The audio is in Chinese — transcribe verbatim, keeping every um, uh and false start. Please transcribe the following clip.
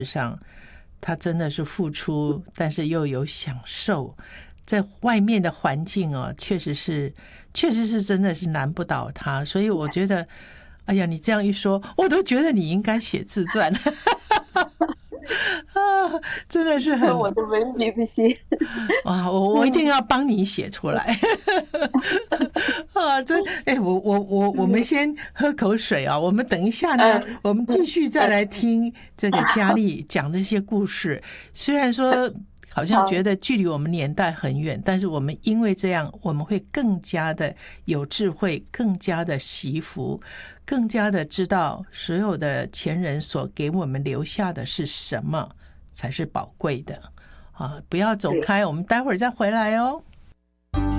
上他真的是付出，但是又有享受，在外面的环境哦，确实是确实是真的是难不倒他。所以我觉得，哎呀，你这样一说，我都觉得你应该写自传。啊，真的是很， 我的文笔不行啊！我我一定要帮你写出来。啊，真哎，我我我我们先喝口水啊，我们等一下呢， 嗯我们继续再来听这个佳丽讲这些故事。虽然说好像觉得距离我们年代很远，但是我们因为这样，我们会更加的有智慧，更加的惜福，更加的知道所有的前人所给我们留下的是什么才是宝贵的啊！不要走开，我们待会儿再回来哦。